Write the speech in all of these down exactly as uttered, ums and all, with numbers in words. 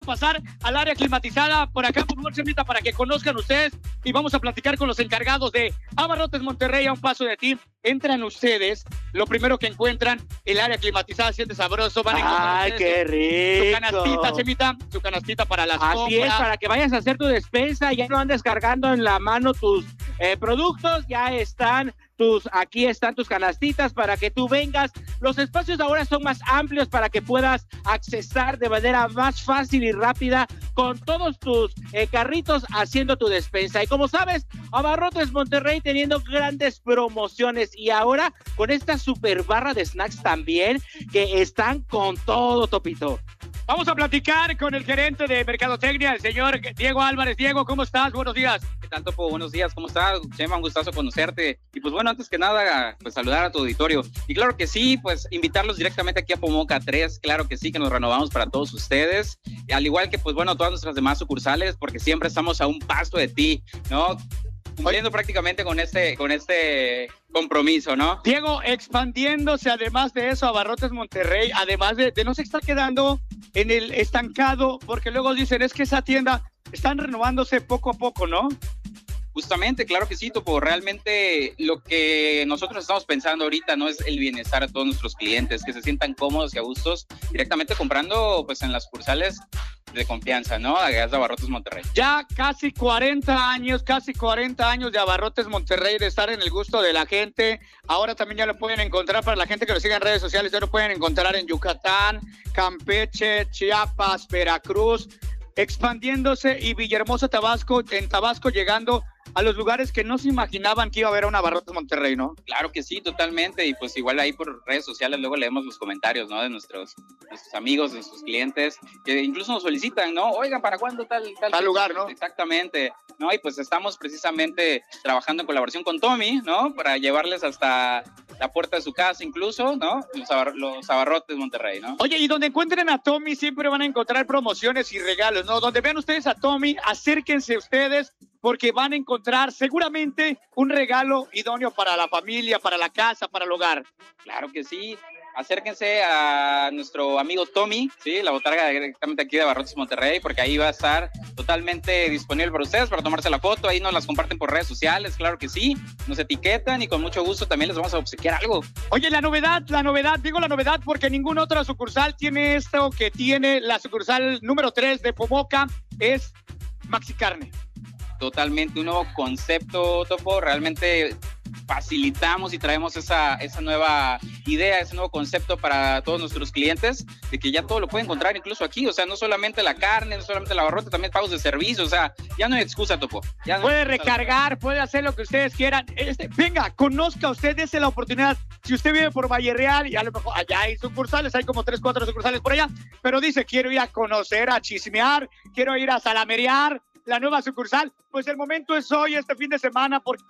pasar al área climatizada por acá, por favor, Chemita, para que conozcan ustedes y vamos a platicar con los encargados de Abarrotes Monterrey a un paso de ti. Entran ustedes, lo primero que encuentran, el área climatizada, siente sabroso, van a encontrar ¡ay, qué rico! su canastita, Chemita, su canastita para las Así compras. es, para que vayas a hacer tu despensa, ya no andes cargando en la mano tus eh, productos, ya están tus, aquí están tus canastitas para que tú vengas. Los espacios ahora son más amplios para que puedas accesar de manera más fácil y rápida con todos tus eh, carritos haciendo tu despensa. Y como sabes, Abarrotes Monterrey teniendo grandes promociones y ahora con esta super barra de snacks también que están con todo, Topito. Vamos a platicar con el gerente de Mercadotecnia, el señor Diego Álvarez. Diego, ¿cómo estás? Buenos días. ¿Qué tal, Topo? Buenos días, ¿cómo estás? Chema, un gustazo conocerte. Y pues bueno, antes que nada, pues saludar a tu auditorio. Y claro que sí, pues invitarlos directamente aquí a Pomoca tres, claro que sí, que nos renovamos para todos ustedes. Y al igual que, pues bueno, todas nuestras demás sucursales, porque siempre estamos a un paso de ti, ¿no? Cumpliendo prácticamente con este, con este compromiso, ¿no? Diego, expandiéndose además de eso, Abarrotes Monterrey, además de, de no se está quedando en el estancado, porque luego dicen, es que esa tienda están renovándose poco a poco, ¿no? Justamente, claro que sí, Topo. Realmente lo que nosotros estamos pensando ahorita no es el bienestar a todos nuestros clientes, que se sientan cómodos y a gustos directamente comprando pues en las sucursales de confianza, ¿no? De Abarrotes Monterrey. Ya casi cuarenta años, casi cuarenta años de Abarrotes Monterrey, de estar en el gusto de la gente. Ahora también ya lo pueden encontrar, para la gente que lo siga en redes sociales, ya lo pueden encontrar en Yucatán, Campeche, Chiapas, Veracruz, expandiéndose, y Villahermosa, Tabasco, en Tabasco llegando a los lugares que no se imaginaban que iba a haber una Abarrotes Monterrey, ¿no? Claro que sí, totalmente, y pues igual ahí por redes sociales luego leemos los comentarios, ¿no? De nuestros, nuestros amigos, de nuestros clientes, que incluso nos solicitan, ¿no? Oigan, ¿para cuándo tal, tal, tal lugar, no? Exactamente, ¿no? Y pues estamos precisamente trabajando en colaboración con Tommy, ¿no? Para llevarles hasta la puerta de su casa incluso, ¿no? Los, abar los Abarrotes Monterrey, ¿no? Oye, y donde encuentren a Tommy siempre van a encontrar promociones y regalos, ¿no? Donde vean ustedes a Tommy, acérquense ustedes, porque van a encontrar seguramente un regalo idóneo para la familia, para la casa, para el hogar. Claro que sí. Acérquense a nuestro amigo Tommy, ¿sí? La botarga directamente aquí de Abarrotes Monterrey, porque ahí va a estar totalmente disponible para ustedes, para tomarse la foto. Ahí nos las comparten por redes sociales, claro que sí. Nos etiquetan y con mucho gusto también les vamos a obsequiar algo. Oye, la novedad, la novedad, digo la novedad porque ninguna otra sucursal tiene esto que tiene la sucursal número tres de Pomoca, es Maxi Carne. Totalmente un nuevo concepto, Topo. Realmente facilitamos y traemos esa, esa nueva idea, ese nuevo concepto para todos nuestros clientes, de que ya todo lo pueden encontrar incluso aquí. O sea, no solamente la carne, no solamente el abarrote, también pagos de servicio. O sea, ya no hay excusa, Topo. Ya no puede recargar, puede hacer lo que ustedes quieran. Este, venga, conozca usted, dése la oportunidad. Si usted vive por Valle Real, y a lo mejor allá hay sucursales, hay como tres, cuatro sucursales por allá, pero dice, quiero ir a conocer, a chismear, quiero ir a salamerear la nueva sucursal, pues el momento es hoy, este fin de semana, porque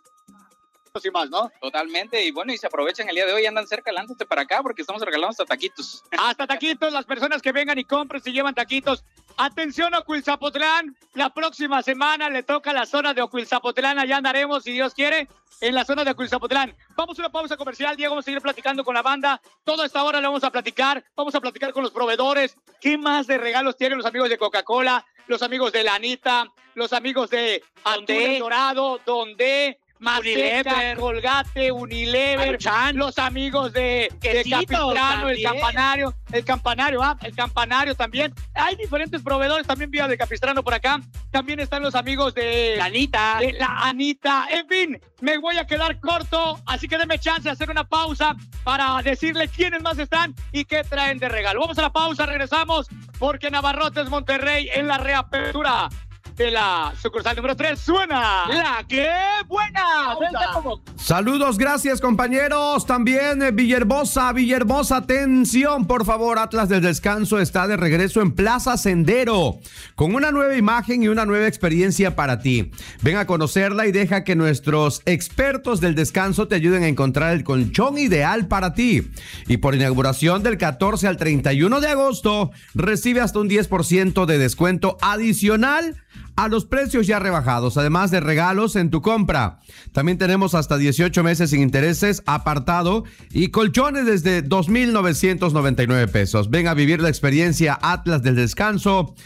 y más, ¿no? Totalmente, y bueno, y se aprovechan el día de hoy, andan cerca, lánzate para acá, porque estamos regalando hasta taquitos. Hasta taquitos, las personas que vengan y compren se llevan taquitos. Atención, Ocuilzapotlán, la próxima semana le toca la zona de Ocuilzapotlán, allá andaremos, si Dios quiere, en la zona de Ocuilzapotlán. Vamos a una pausa comercial, Diego, vamos a seguir platicando con la banda. Toda esta hora le vamos a platicar, vamos a platicar con los proveedores. ¿Qué más de regalos tienen los amigos de Coca-Cola, los amigos de la Anita, los amigos de Atún El Dorado, donde... Maseca, Colgate, Unilever, Archan, los amigos de, de Capistrano, el Campanario, el Campanario, ah, el Campanario también. Hay diferentes proveedores también vía de Capistrano por acá. También están los amigos de la Anita, de la Anita. En fin, me voy a quedar corto, así que denme chance de hacer una pausa para decirle quiénes más están y qué traen de regalo. Vamos a la pausa, regresamos, porque en Abarrotes Monterrey, en la reapertura de la sucursal número tres, suena la que buena. Saludos, gracias compañeros. También eh, Villahermosa, Villahermosa, atención por favor, Atlas del Descanso está de regreso en Plaza Sendero, con una nueva imagen y una nueva experiencia para ti. Ven a conocerla y deja que nuestros expertos del descanso te ayuden a encontrar el colchón ideal para ti. Y por inauguración del catorce al treinta y uno de agosto, recibe hasta un diez por ciento de descuento adicional a los precios ya rebajados, además de regalos en tu compra. También tenemos hasta dieciocho meses sin intereses apartado y colchones desde dos mil novecientos noventa y nueve pesos. Ven a vivir la experiencia Atlas del Descanso